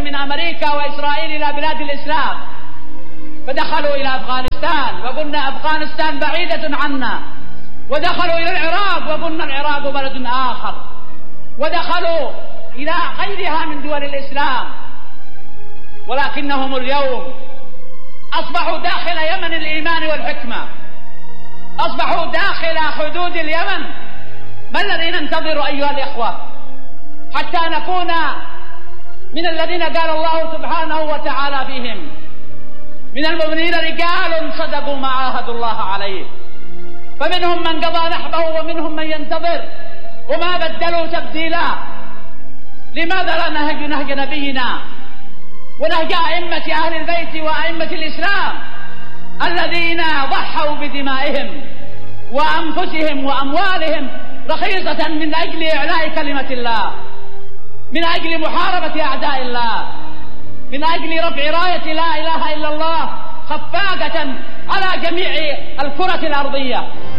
من أمريكا وإسرائيل إلى بلاد الإسلام، فدخلوا إلى أفغانستان وقلنا أفغانستان بعيدة عنا، ودخلوا إلى العراق وقلنا العراق بلد آخر، ودخلوا إلى غيرها من دول الإسلام، ولكنهم اليوم أصبحوا داخل يمن الإيمان والحكمة، أصبحوا داخل حدود اليمن. ما الذي ننتظر أيها الإخوة حتى نكون من الذين قال الله سبحانه وتعالى فيهم: من المؤمنين رجال صدقوا ما عاهدوا الله عليه، فمنهم من قضى نحبه ومنهم من ينتظر وما بدلوا تبديلا. لماذا لا نهج نبينا ونهج أئمة أهل البيت وأئمة الإسلام الذين ضحوا بدمائهم وأنفسهم وأموالهم رخيصة من أجل إعلاء كلمة الله، من أجل محاربة أعداء الله، من أجل رفع راية لا إله إلا الله خفاقة على جميع الكرة الأرضية؟